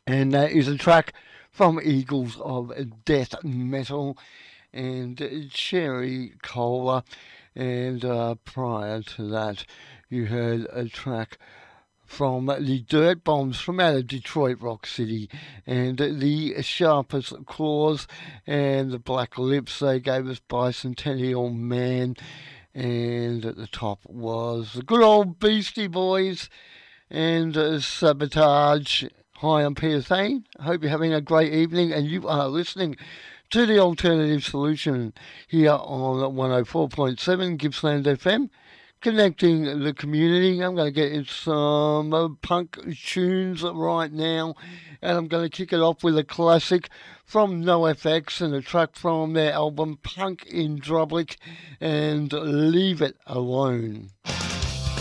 And that is a track from Eagles of Death Metal and Cherry Cola. And prior to that, you heard a track from the Dirt Bombs from out of Detroit Rock City and the Sharpest Claws and the Black Lips. They gave us Bicentennial Man. And at the top was the good old Beastie Boys and Sabotage. Hi, I'm Peter Thane. I hope you're having a great evening and you are listening to the Alternative Solution here on 104.7 Gippsland FM, connecting the community. I'm going to get into some punk tunes right now, and I'm going to kick it off with a classic from NoFX and a track from their album Punk in Drublic and Leave It Alone.